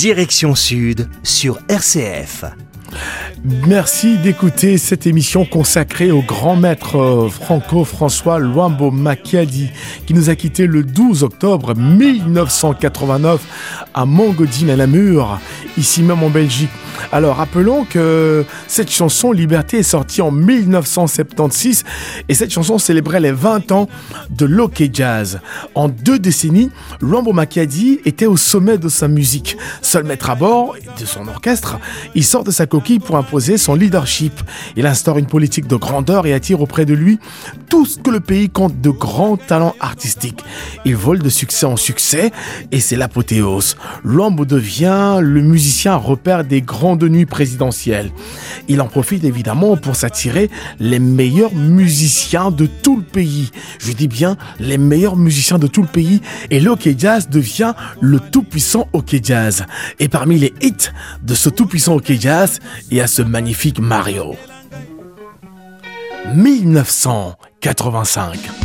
Direction Sud sur RCF. Merci d'écouter cette émission consacrée au grand maître Franco-François Luambo Makiadi qui nous a quittés le 12 octobre 1989 à Montgodine-à-la-Mure, ici même en Belgique. Alors rappelons que cette chanson Liberté est sortie en 1976 et cette chanson célébrait les 20 ans de l'Ok Jazz. En 2 décennies, Luambo Makiadi était au sommet de sa musique. Seul maître à bord de son orchestre, il sort de sa coquille pour imposer son leadership. Il instaure une politique de grandeur et attire auprès de lui tout ce que le pays compte de grands talents artistiques. Il vole de succès en succès et c'est l'apothéose. Luambo devient le musicien repère des grandes nuits présidentielles. Il en profite évidemment pour s'attirer les meilleurs musiciens de tout le pays. Je dis bien les meilleurs musiciens de tout le pays et l'Ok Jazz devient le tout-puissant Ok Jazz. Et parmi les hits de ce tout-puissant Ok Jazz, il y a ce magnifique Mario. 1985.